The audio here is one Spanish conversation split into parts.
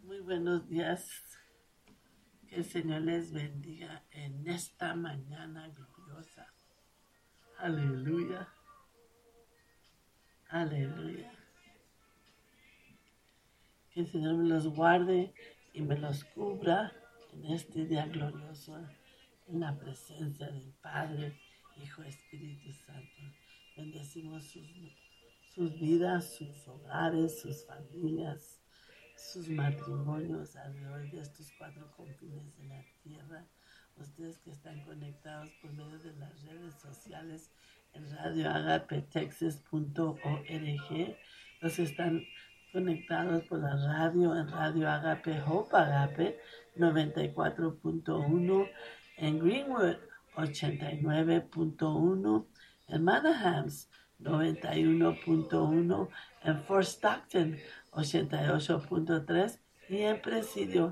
Muy buenos días. Que el Señor les bendiga en esta mañana gloriosa. Aleluya. Aleluya. Que el Señor me los guarde y me los cubra en este día glorioso, en la presencia del Padre, Hijo, Espíritu Santo. Bendecimos sus vidas, sus hogares, sus familias, sus matrimonios alrededor de estos cuatro confines de la tierra. Ustedes que están conectados por medio de las redes sociales en radioagapetexas.org, los están conectados por la radio en Radio Agape Hope Agape 94.1, en Greenwood 89.1, en Manahams 91.1, en Fort Stockton 88.3 y en Presidio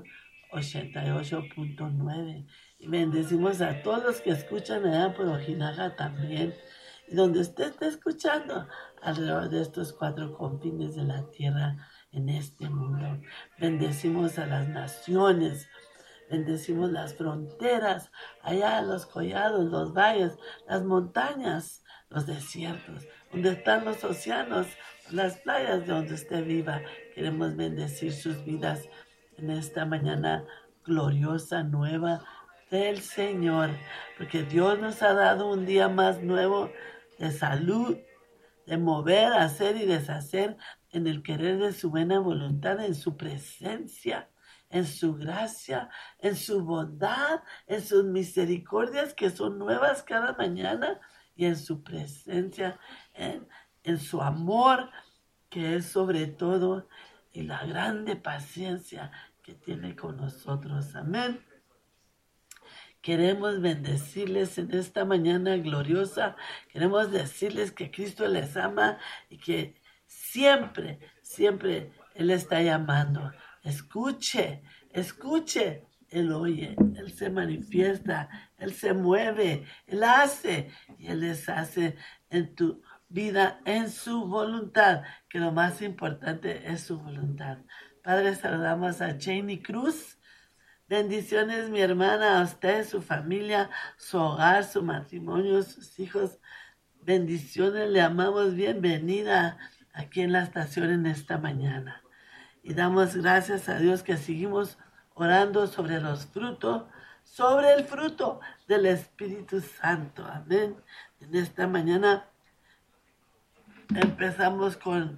88.9. Y bendecimos a todos los que escuchan allá por Ojinaga también. Y donde usted esté escuchando alrededor de estos cuatro confines de la tierra en este mundo. Bendecimos a las naciones. Bendecimos las fronteras, allá los collados, los valles, las montañas, los desiertos, donde están los océanos, las playas de donde usted viva. Queremos bendecir sus vidas en esta mañana gloriosa, nueva del Señor, porque Dios nos ha dado un día más nuevo de salud, de mover, hacer y deshacer en el querer de su buena voluntad, en su presencia, en su gracia, en su bondad, en sus misericordias que son nuevas cada mañana y en su presencia, en su amor que es sobre todo y la grande paciencia que tiene con nosotros. Amén. Queremos bendecirles en esta mañana gloriosa. Queremos decirles que Cristo les ama y que siempre, siempre Él está llamando. Escuche, escuche. Él oye, Él se manifiesta, Él se mueve, Él hace y Él les hace en tu vida, en su voluntad, que lo más importante es su voluntad. Padre, saludamos a Janie Cruz. Bendiciones, mi hermana, a usted, su familia, su hogar, su matrimonio, sus hijos. Bendiciones, le amamos. Bienvenida aquí en la estación en esta mañana. Y damos gracias a Dios que seguimos orando sobre los frutos, sobre el fruto del Espíritu Santo. Amén. En esta mañana empezamos con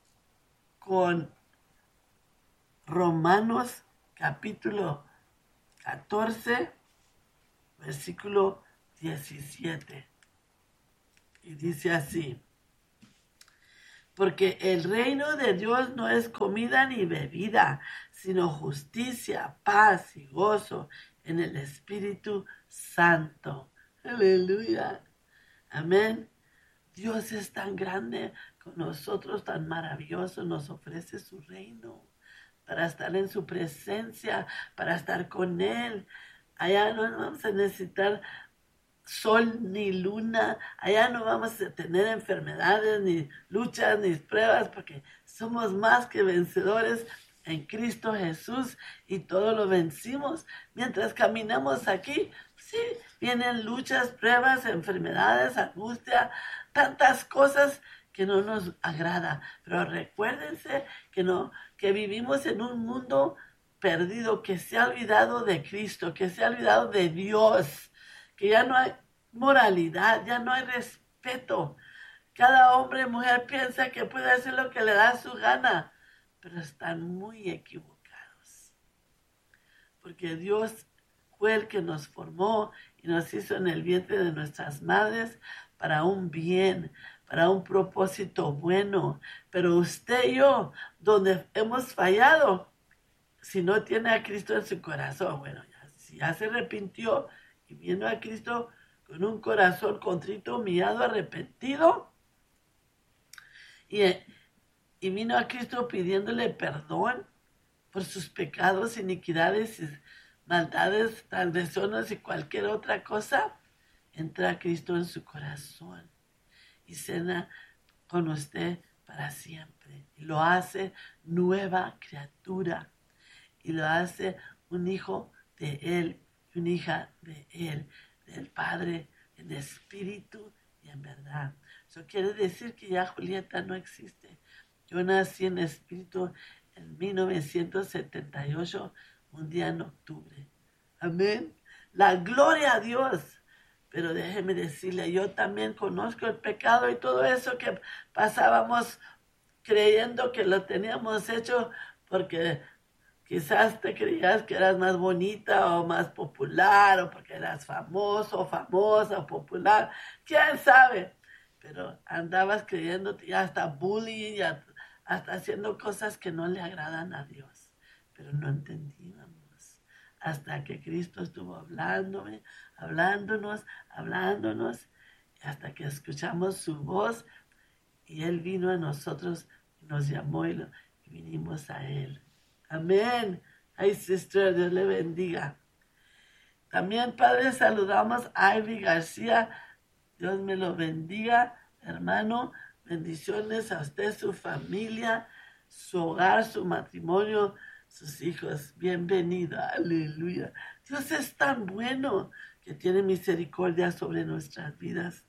Romanos capítulo 14, versículo 17. Y dice así: porque el reino de Dios no es comida ni bebida, sino justicia, paz y gozo en el Espíritu Santo. Aleluya. Amén. Dios es tan grande con nosotros, tan maravilloso, nos ofrece su reino para estar en su presencia, para estar con Él. Allá no vamos a necesitar sol ni luna, allá no vamos a tener enfermedades, ni luchas, ni pruebas, porque somos más que vencedores en Cristo Jesús y todo lo vencimos. Mientras caminamos aquí, sí, vienen luchas, pruebas, enfermedades, angustia, tantas cosas que no nos agrada, pero recuérdense que vivimos en un mundo perdido, que se ha olvidado de Cristo, que se ha olvidado de Dios, que ya no hay moralidad, ya no hay respeto. Cada hombre y mujer piensa que puede hacer lo que le da su gana, pero están muy equivocados, porque Dios fue el que nos formó y nos hizo en el vientre de nuestras madres para un bien, para un propósito bueno. Pero usted y yo, donde hemos fallado, si no tiene a Cristo en su corazón, bueno, si ya se arrepintió y vino a Cristo con un corazón contrito, humillado, arrepentido, y vino a Cristo pidiéndole perdón por sus pecados, iniquidades, maldades, transgresiones y cualquier otra cosa, entra a Cristo en su corazón y cena con usted para siempre. Y lo hace nueva criatura. y lo hace un hijo de Él y una hija de Él, del Padre, en espíritu y en verdad. Eso quiere decir que ya Julieta no existe. Yo nací en espíritu en 1978, un día en octubre. Amén. La gloria a Dios. Pero déjeme decirle, yo también conozco el pecado y todo eso que pasábamos creyendo que lo teníamos hecho porque quizás te creías que eras más bonita o más popular o porque eras famoso o famosa o popular. ¿Quién sabe? Pero andabas creyendo y hasta bullying y hasta haciendo cosas que no le agradan a Dios. Pero no entendíamos. Hasta que Cristo estuvo hablándonos, y hasta que escuchamos su voz y Él vino a nosotros y nos llamó y vinimos a Él. Amén. Ay, sister, Dios le bendiga. También, Padre, saludamos a Ivy García. Dios me lo bendiga, hermano. Bendiciones a usted, su familia, su hogar, su matrimonio, sus hijos. Bienvenido. Aleluya. Dios es tan bueno que tiene misericordia sobre nuestras vidas.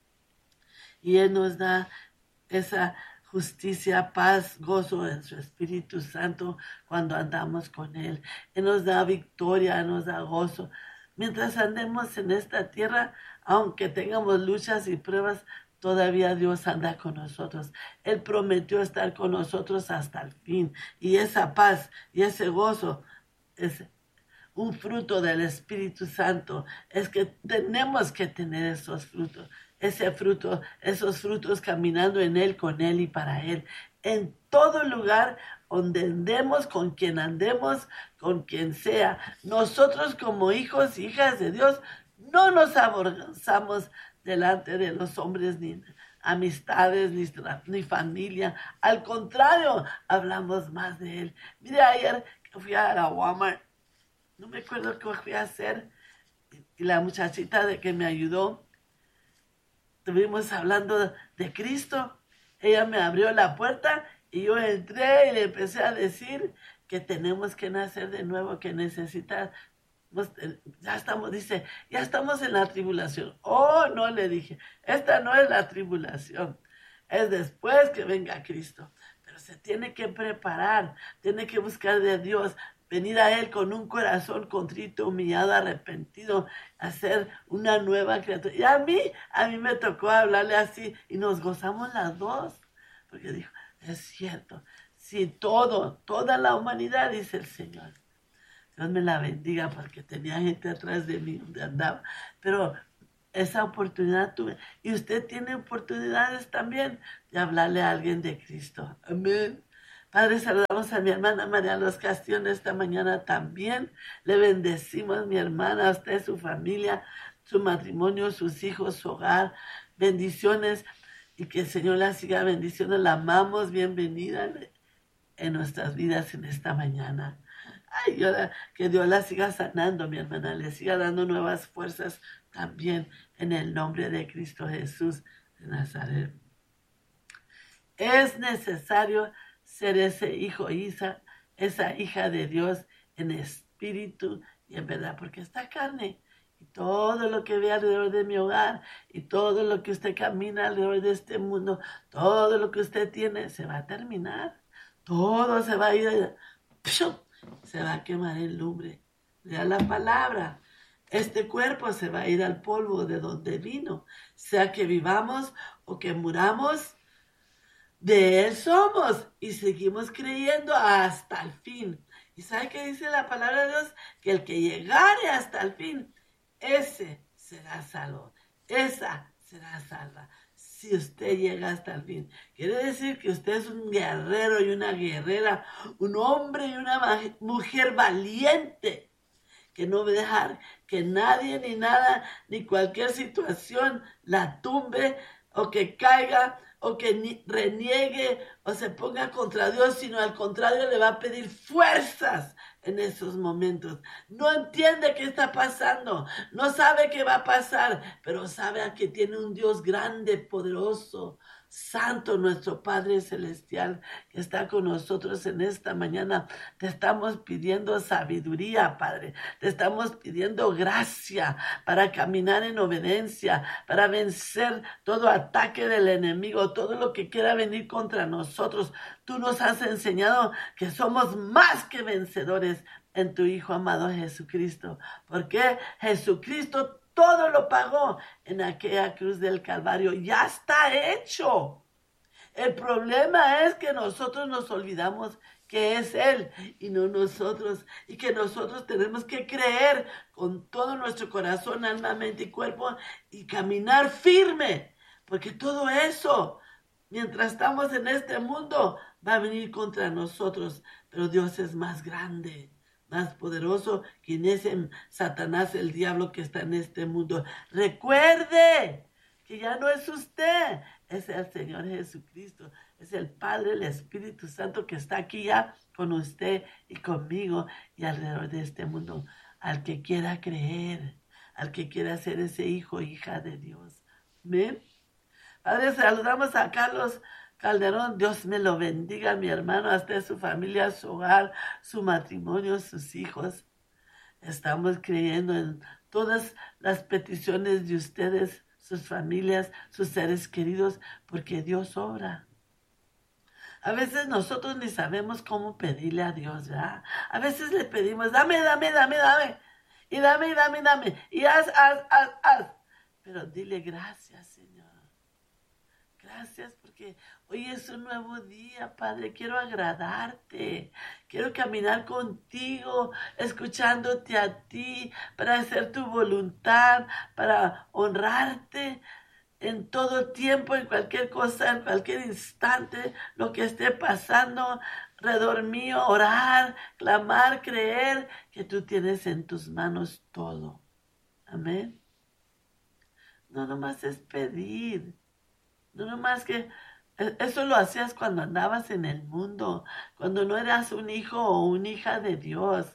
Y Él nos da esa justicia, paz, gozo en su Espíritu Santo cuando andamos con Él. Él nos da victoria, nos da gozo. Mientras andemos en esta tierra, aunque tengamos luchas y pruebas, todavía Dios anda con nosotros. Él prometió estar con nosotros hasta el fin. Y esa paz y ese gozo es un fruto del Espíritu Santo. Es que tenemos que tener esos frutos. Ese fruto, esos frutos caminando en Él, con Él y para Él. En todo lugar donde andemos, con quien andemos, con quien sea. Nosotros como hijos y hijas de Dios no nos avergonzamos delante de los hombres ni amistades ni familia. Al contrario, hablamos más de Él. Mire, ayer que fui a la Walmart, no me acuerdo qué fui a hacer, y la muchachita de que me ayudó, estuvimos hablando de Cristo. Ella me abrió la puerta y yo entré y le empecé a decir que tenemos que nacer de nuevo, que necesitamos, ya estamos en la tribulación. Oh, no, le dije, esta no es la tribulación, es después que venga Cristo. Pero se tiene que preparar, tiene que buscar de Dios, venir a Él con un corazón contrito, humillado, arrepentido, hacer una nueva criatura. Y a mí me tocó hablarle así y nos gozamos las dos. Porque dijo, es cierto, si toda la humanidad, dice el Señor. Dios me la bendiga porque tenía gente atrás de mí donde andaba. Pero esa oportunidad tuve. Y usted tiene oportunidades también de hablarle a alguien de Cristo. Amén. Padre, saludamos a mi hermana María Los Castillo esta mañana también. Le bendecimos, mi hermana, a usted, su familia, su matrimonio, sus hijos, su hogar. Bendiciones y que el Señor la siga bendiciendo. La amamos, bienvenida en nuestras vidas en esta mañana. Ay, que Dios la siga sanando, mi hermana, le siga dando nuevas fuerzas también en el nombre de Cristo Jesús de Nazaret. Es necesario ser ese hijo, esa hija de Dios en espíritu y en verdad, porque esta carne y todo lo que ve alrededor de mi hogar y todo lo que usted camina alrededor de este mundo, todo lo que usted tiene se va a terminar, todo se va a ir, se va a quemar en lumbre. Lea la palabra. Este cuerpo se va a ir al polvo de donde vino, sea que vivamos o que muramos. De Él somos y seguimos creyendo hasta el fin. ¿Y sabe qué dice la palabra de Dios? Que el que llegare hasta el fin, ese será salvo. Esa será salva. Si usted llega hasta el fin. Quiere decir que usted es un guerrero y una guerrera, un hombre y una mujer valiente, que no va a dejar que nadie ni nada, ni cualquier situación la tumbe o que caiga o que reniegue o se ponga contra Dios, sino al contrario le va a pedir fuerzas en esos momentos. No entiende qué está pasando, no sabe qué va a pasar, pero sabe que tiene un Dios grande, poderoso, Santo nuestro Padre Celestial que está con nosotros en esta mañana. Te estamos pidiendo sabiduría, Padre. Te estamos pidiendo gracia para caminar en obediencia, para vencer todo ataque del enemigo, todo lo que quiera venir contra nosotros. Tú nos has enseñado que somos más que vencedores en tu Hijo amado Jesucristo. Porque Jesucristo todo lo pagó en aquella cruz del Calvario. Ya está hecho. El problema es que nosotros nos olvidamos que es Él y no nosotros. Y que nosotros tenemos que creer con todo nuestro corazón, alma, mente y cuerpo y caminar firme. Porque todo eso, mientras estamos en este mundo, va a venir contra nosotros. Pero Dios es más grande, más poderoso, quien es en Satanás, el diablo que está en este mundo. Recuerde que ya no es usted, es el Señor Jesucristo, es el Padre, el Espíritu Santo que está aquí ya con usted y conmigo y alrededor de este mundo. Al que quiera creer, al que quiera ser ese hijo, hija de Dios. Amén. Padre, saludamos a Carlos Calderón. Dios me lo bendiga, mi hermano, hasta su familia, su hogar, su matrimonio, sus hijos. Estamos creyendo en todas las peticiones de ustedes, sus familias, sus seres queridos, porque Dios obra. A veces nosotros ni sabemos cómo pedirle a Dios, ¿verdad? A veces le pedimos, dame, dame, dame, dame. Y dame, dame, dame. Y haz. Pero dile gracias, Señor. Gracias porque hoy es un nuevo día, Padre. Quiero agradarte. Quiero caminar contigo, escuchándote a ti, para hacer tu voluntad, para honrarte en todo tiempo, en cualquier cosa, en cualquier instante, lo que esté pasando alrededor mío, orar, clamar, creer que tú tienes en tus manos todo. Amén. No nomás es pedir. No nomás que eso lo hacías cuando andabas en el mundo, cuando no eras un hijo o una hija de Dios.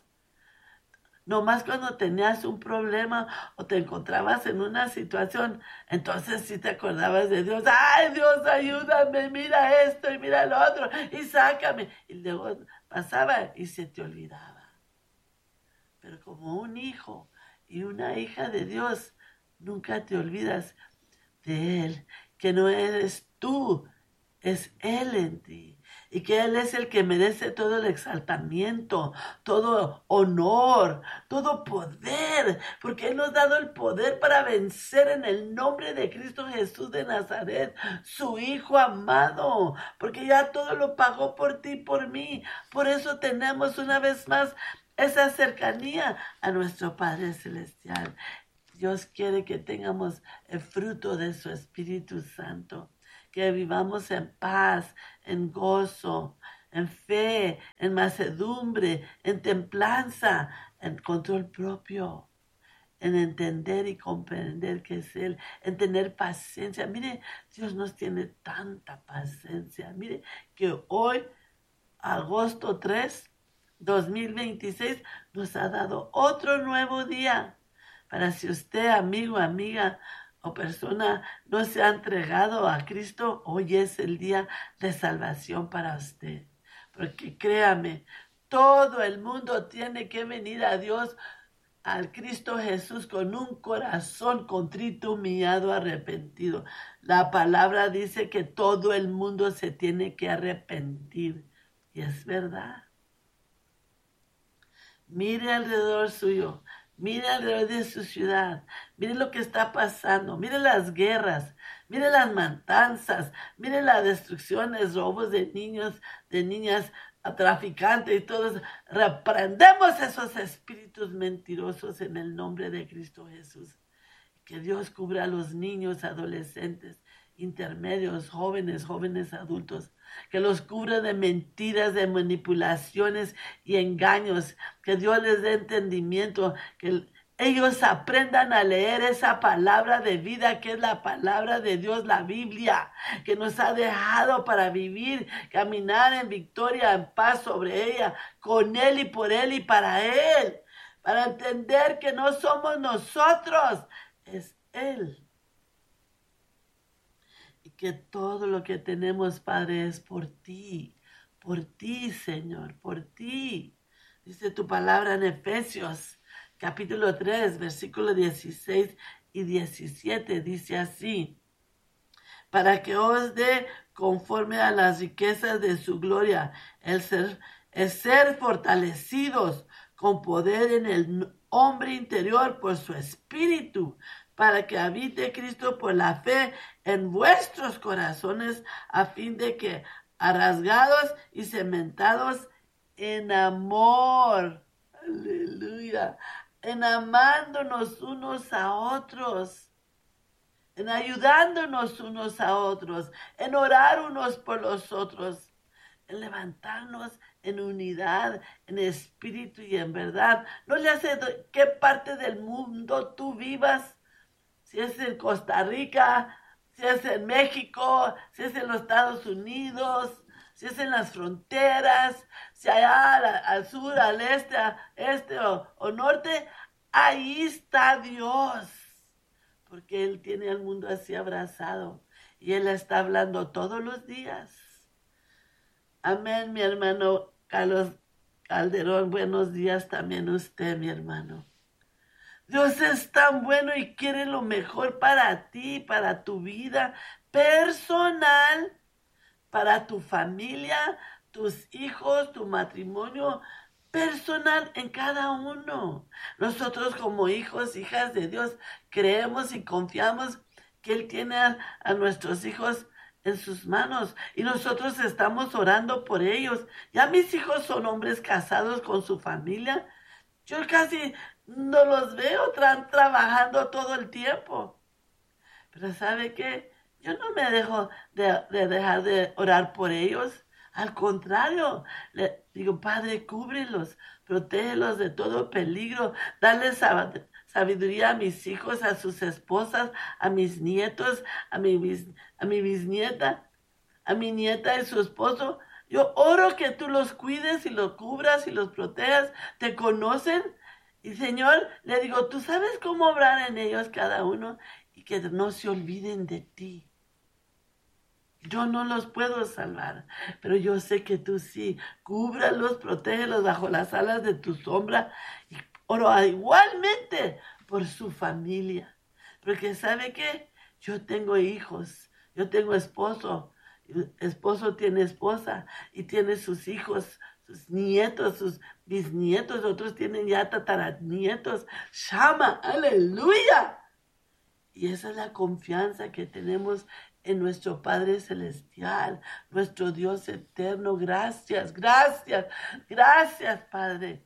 Nomás cuando tenías un problema o te encontrabas en una situación, entonces sí te acordabas de Dios. ¡Ay, Dios, ayúdame! Mira esto y mira lo otro y sácame. Y luego pasaba y se te olvidaba. Pero como un hijo y una hija de Dios, nunca te olvidas de Él, que no eres tú, es Él en ti. Y que Él es el que merece todo el exaltamiento, todo honor, todo poder, porque Él nos ha dado el poder para vencer en el nombre de Cristo Jesús de Nazaret, su Hijo amado, porque ya todo lo pagó por ti y por mí. Por eso tenemos una vez más esa cercanía a nuestro Padre Celestial. Dios quiere que tengamos el fruto de su Espíritu Santo, que vivamos en paz, en gozo, en fe, en mansedumbre, en templanza, en control propio, en entender y comprender que es Él, en tener paciencia. Mire, Dios nos tiene tanta paciencia. Mire que hoy, agosto 3, 2026, nos ha dado otro nuevo día. Para si usted, amigo, amiga o persona, no se ha entregado a Cristo, hoy es el día de salvación para usted. Porque créame, todo el mundo tiene que venir a Dios, al Cristo Jesús, con un corazón contrito, humillado, arrepentido. La palabra dice que todo el mundo se tiene que arrepentir. Y es verdad. Mire alrededor suyo. Mire alrededor de su ciudad, mire lo que está pasando, mire las guerras, mire las matanzas, mire las destrucciones, robos de niños, de niñas, a traficantes y todos. Reprendemos esos espíritus mentirosos en el nombre de Cristo Jesús. Que Dios cubra a los niños, adolescentes, intermedios, jóvenes adultos, que los cubra de mentiras, de manipulaciones y engaños, que Dios les dé entendimiento, que ellos aprendan a leer esa palabra de vida que es la palabra de Dios, la Biblia, que nos ha dejado para vivir, caminar en victoria, en paz sobre ella, con Él y por Él y para Él, para entender que no somos nosotros, es Él. que todo lo que tenemos, Padre, es por ti, Señor, por ti. Dice tu palabra en Efesios, capítulo 3, versículos 16 y 17, dice así: para que os dé conforme a las riquezas de su gloria, el ser fortalecidos con poder en el hombre interior por su espíritu, para que habite Cristo por la fe en vuestros corazones, a fin de que, arraigados y cementados en amor, aleluya, en amándonos unos a otros, en ayudándonos unos a otros, en orar unos por los otros, en levantarnos en unidad, en espíritu y en verdad. No le hace qué parte del mundo tú vivas, si es en Costa Rica, si es en México, si es en los Estados Unidos, si es en las fronteras, si allá al sur, al este o norte, ahí está Dios, porque Él tiene al mundo así abrazado y Él está hablando todos los días. Amén, mi hermano Carlos Calderón, buenos días también usted, mi hermano. Dios es tan bueno y quiere lo mejor para ti, para tu vida personal, para tu familia, tus hijos, tu matrimonio personal en cada uno. Nosotros como hijos, hijas de Dios, creemos y confiamos que Él tiene a nuestros hijos en sus manos y nosotros estamos orando por ellos. Ya mis hijos son hombres casados con su familia. Yo casi no los veo trabajando todo el tiempo. Pero ¿sabe qué? Yo no me dejo de dejar de orar por ellos. Al contrario, le digo, Padre, cúbrelos, protégelos de todo peligro. Dale sabiduría a mis hijos, a sus esposas, a mis nietos, a mi bisnieta, a mi nieta y su esposo. Yo oro que tú los cuides y los cubras y los protejas. Te conocen. Y Señor, le digo, tú sabes cómo obrar en ellos cada uno y que no se olviden de ti. Yo no los puedo salvar, pero yo sé que tú sí. Cúbralos, protégelos bajo las alas de tu sombra y oro igualmente por su familia. Porque ¿sabe qué? Yo tengo hijos, yo tengo esposo tiene esposa y tiene sus hijos, sus nietos, sus bisnietos, otros tienen ya tataranietos. ¡Shama! ¡Aleluya! Y esa es la confianza que tenemos en nuestro Padre Celestial, nuestro Dios eterno. Gracias, gracias, gracias, Padre.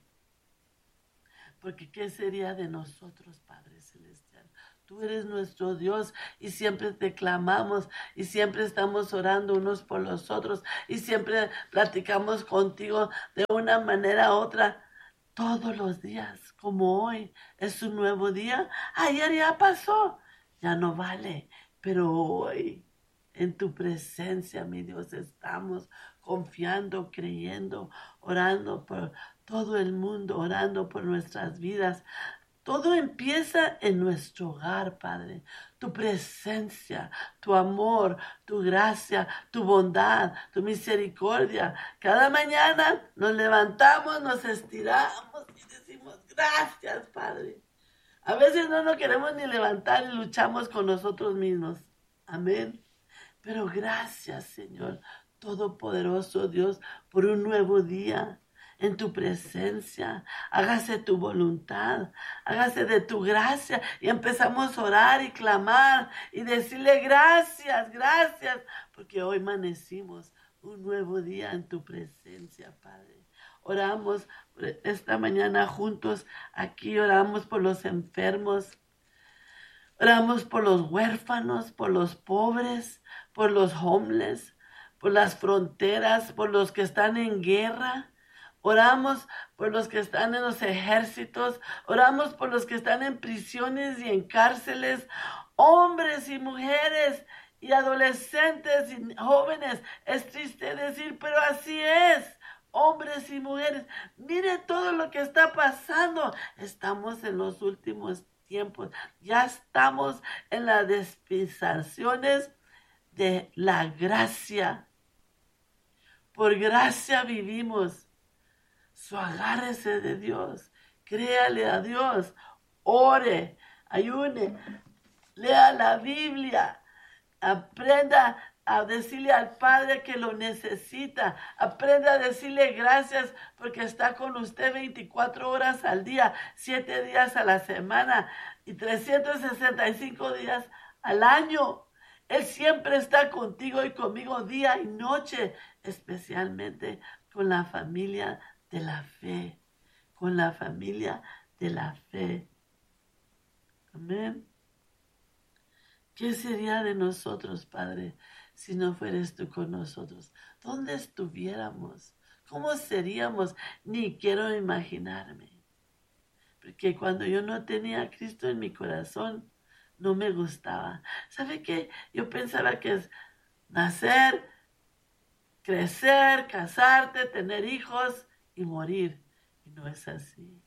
Porque ¿qué sería de nosotros, Padre Celestial? Tú eres nuestro Dios y siempre te clamamos y siempre estamos orando unos por los otros y siempre platicamos contigo de una manera u otra todos los días, como hoy. Es un nuevo día. Ayer ya pasó, ya no vale, pero hoy en tu presencia, mi Dios, estamos confiando, creyendo, orando por todo el mundo, orando por nuestras vidas. Todo empieza en nuestro hogar, Padre. Tu presencia, tu amor, tu gracia, tu bondad, tu misericordia. Cada mañana nos levantamos, nos estiramos y decimos gracias, Padre. A veces no nos queremos ni levantar y luchamos con nosotros mismos. Amén. Pero gracias, Señor, Todopoderoso Dios, por un nuevo día en tu presencia. Hágase tu voluntad, hágase de tu gracia. Y empezamos a orar y clamar y decirle gracias, gracias, porque hoy amanecimos un nuevo día en tu presencia, Padre. Oramos esta mañana juntos aquí, oramos por los enfermos. Oramos por los huérfanos, por los pobres, por los homeless, por las fronteras, por los que están en guerra. Oramos por los que están en los ejércitos. Oramos por los que están en prisiones y en cárceles. Hombres y mujeres y adolescentes y jóvenes. Es triste decir, pero así es. Hombres y mujeres. Mire todo lo que está pasando. Estamos en los últimos tiempos. Ya estamos en las dispensaciones de la gracia. Por gracia vivimos. Agárrese de Dios. Créale a Dios. Ore, ayune, lea la Biblia. Aprenda a decirle al Padre que lo necesita. Aprenda a decirle gracias porque está con usted 24 horas al día, 7 días a la semana y 365 días al año. Él siempre está contigo y conmigo día y noche, especialmente con la familia de la fe. Con la familia de la fe. Amén. ¿Qué sería de nosotros, Padre, si no fueres tú con nosotros? ¿Dónde estuviéramos? ¿Cómo seríamos? Ni quiero imaginarme. Porque cuando yo no tenía a Cristo en mi corazón, no me gustaba. ¿Sabe qué? Yo pensaba que es nacer, crecer, casarte, tener hijos y morir. Y no es así.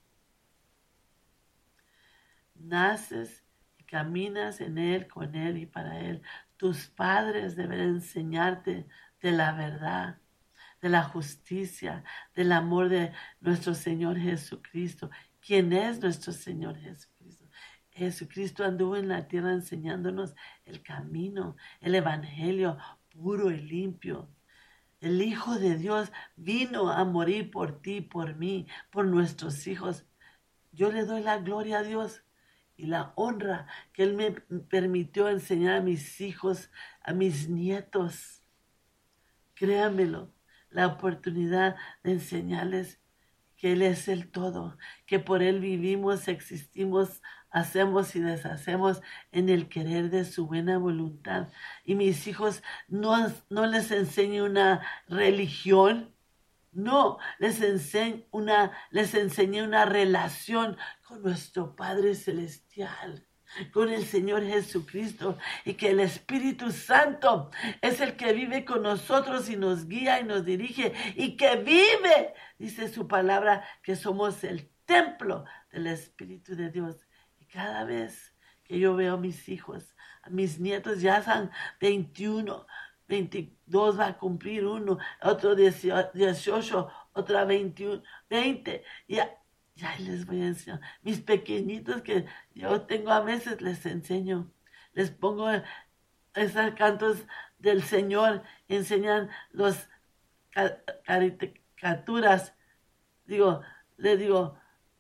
Naces y caminas en Él, con Él y para Él. Tus padres deben enseñarte de la verdad, de la justicia, del amor de nuestro Señor Jesucristo. ¿Quién es nuestro Señor Jesucristo? Jesucristo anduvo en la tierra enseñándonos el camino, el evangelio puro y limpio. El Hijo de Dios vino a morir por ti, por mí, por nuestros hijos. Yo le doy la gloria a Dios y la honra que Él me permitió enseñar a mis hijos, a mis nietos. Créamelo, la oportunidad de enseñarles que Él es el todo, que por Él vivimos, existimos, hacemos y deshacemos en el querer de su buena voluntad. Y mis hijos no les enseño una religión, no, les enseñé una relación con nuestro Padre Celestial, con el Señor Jesucristo, y que el Espíritu Santo es el que vive con nosotros y nos guía y nos dirige y que vive, dice su palabra, que somos el templo del Espíritu de Dios. Y cada vez que yo veo a mis hijos, a mis nietos, ya son 21, 22 va a cumplir uno, otro 18, otra 21, 20, y ya les voy a enseñar. Mis pequeñitos que yo tengo a veces les enseño, les pongo esos cantos del Señor, enseñan los caricaturas, les digo,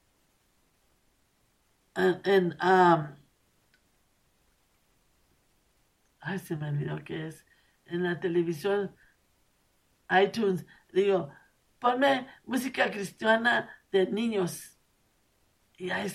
ay, se me olvidó qué es, en la televisión, iTunes, digo, ponme música cristiana de niños. Y ahí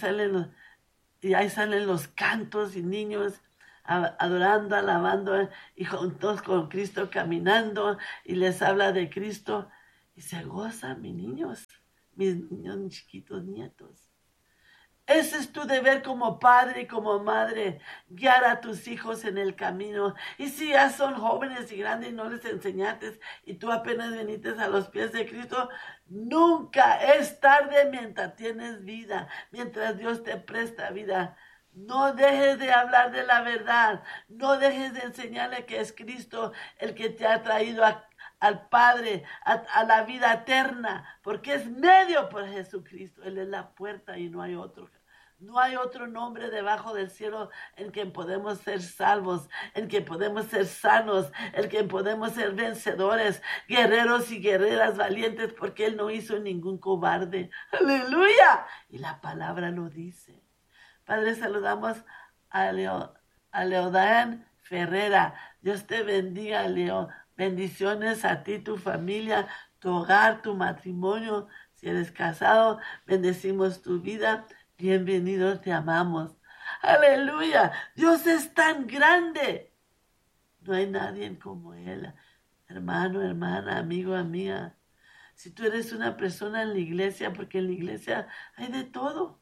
salen los cantos y niños adorando, alabando y juntos con Cristo caminando y les habla de Cristo y se gozan mis niños chiquitos nietos. Ese es tu deber como padre y como madre, guiar a tus hijos en el camino. Y si ya son jóvenes y grandes y no les enseñaste y tú apenas viniste a los pies de Cristo, nunca es tarde mientras tienes vida, mientras Dios te presta vida. No dejes de hablar de la verdad, no dejes de enseñarle que es Cristo el que te ha traído al Padre, a la vida eterna, porque es medio por Jesucristo. Él es la puerta y no hay otro. No hay otro nombre debajo del cielo en que podemos ser salvos, en que podemos ser sanos, en que podemos ser vencedores, guerreros y guerreras valientes, porque Él no hizo ningún cobarde. ¡Aleluya! Y la palabra lo dice. Padre, saludamos a Leodán Ferrera. Dios te bendiga, Leo. Bendiciones a ti, tu familia, tu hogar, tu matrimonio. Si eres casado, bendecimos tu vida. Bienvenido, te amamos. Aleluya. Dios es tan grande. No hay nadie como Él. Hermano, hermana, amigo, amiga. Si tú eres una persona en la iglesia, porque en la iglesia hay de todo.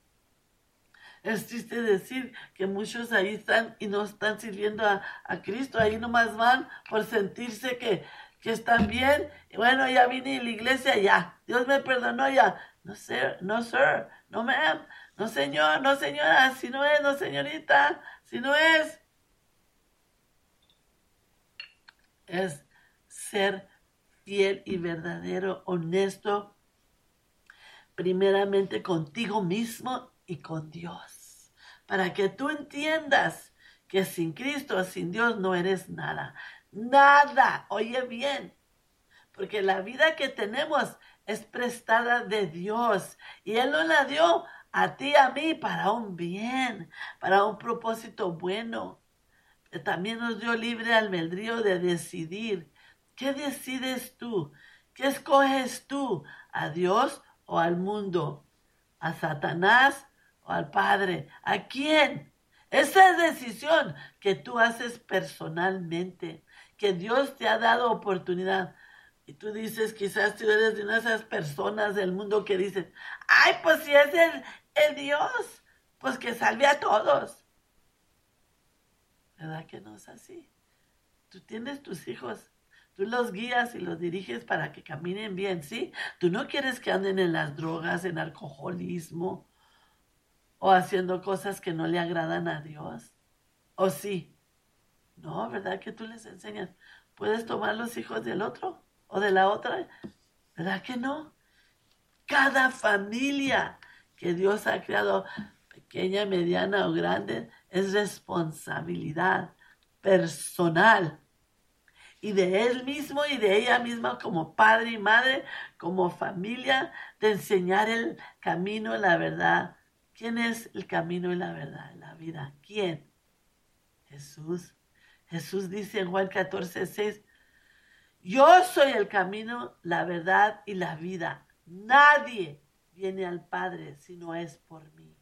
Es triste decir que muchos ahí están y no están sirviendo a Cristo. Ahí nomás van por sentirse que están bien. Y bueno, ya vine a la iglesia, ya. Dios me perdonó, ya. No, sir, no, sir, no, ma'am, no, señor, no, señora, si no es, no, señorita, si no es. es ser fiel y verdadero, honesto, primeramente contigo mismo y con Dios, para que tú entiendas que sin Cristo, sin Dios, no eres nada. Nada, oye bien, porque la vida que tenemos es prestada de Dios y Él nos la dio a ti y a mí para un bien, para un propósito bueno. También nos dio libre albedrío de decidir. ¿Qué decides tú? ¿Qué escoges tú? ¿A Dios o al mundo? ¿A Satanás o al Padre? ¿A quién? Esa es decisión que tú haces personalmente, que Dios te ha dado oportunidad. Y tú dices, quizás tú eres de una de esas personas del mundo que dicen, ay, pues si es el Dios, pues que salve a todos. ¿Verdad que no es así? Tú tienes tus hijos, tú los guías y los diriges para que caminen bien, ¿sí? Tú no quieres que anden en las drogas, en alcoholismo o haciendo cosas que no le agradan a Dios. ¿O sí? No, ¿verdad que tú les enseñas? ¿Puedes tomar los hijos del otro o de la otra? ¿Verdad que no? Cada familia que Dios ha creado, pequeña, mediana o grande, es responsabilidad personal. Y de él mismo y de ella misma como padre y madre, como familia, de enseñar el camino, la verdad. ¿Quién es el camino y la verdad, la vida? ¿Quién? Jesús. Jesús dice en Juan 14:6, yo soy el camino, la verdad y la vida. Nadie viene al Padre si no es por mí.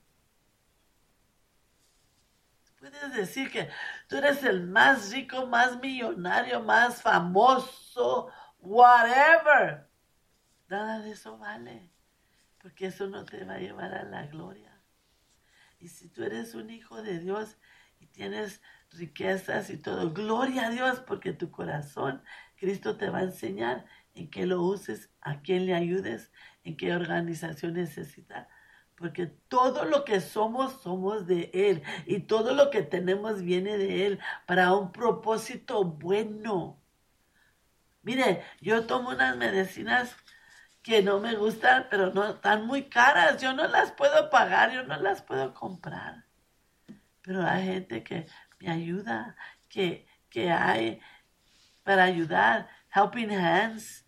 Puedes decir que tú eres el más rico, más millonario, más famoso, whatever. Nada de eso vale, porque eso no te va a llevar a la gloria. Y si tú eres un hijo de Dios y tienes riquezas y todo, gloria a Dios, porque tu corazón, Cristo te va a enseñar en qué lo uses, a quién le ayudes, en qué organización necesitas. Porque todo lo que somos, somos de Él. Y todo lo que tenemos viene de Él para un propósito bueno. Mire, yo tomo unas medicinas que no me gustan, pero no están muy caras. Yo no las puedo pagar, yo no las puedo comprar. Pero hay gente que me ayuda, que hay para ayudar, helping hands.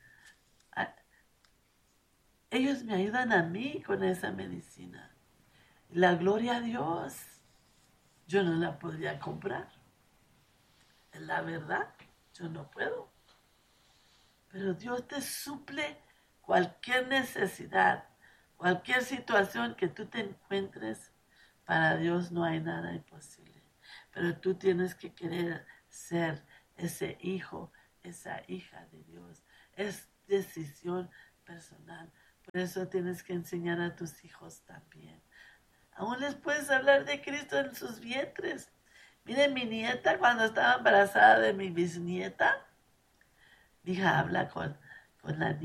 Ellos me ayudan a mí con esa medicina. La gloria a Dios. Yo no la podría comprar. Es la verdad, yo no puedo. Pero Dios te suple cualquier necesidad, cualquier situación que tú te encuentres. Para Dios no hay nada imposible. Pero tú tienes que querer ser ese hijo, esa hija de Dios. Es decisión personal. Por eso tienes que enseñar a tus hijos también. Aún les puedes hablar de Cristo en sus vientres. Miren, mi nieta, cuando estaba embarazada de mi bisnieta, mi hija habla con la niña.